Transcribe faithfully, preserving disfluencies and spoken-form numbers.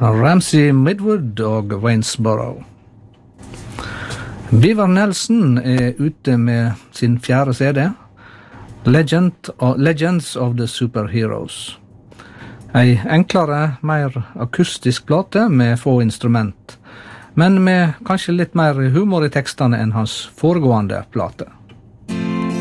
Ramsey Midwood og Waynesboro. Beaver Nelson er ute med sin fjerde C D, Legend of, Legends of the Superheroes. Ei enklere, mer akustisk plate med få instrument, men med kanskje litt mer humor i tekstene enn hans foregående plate.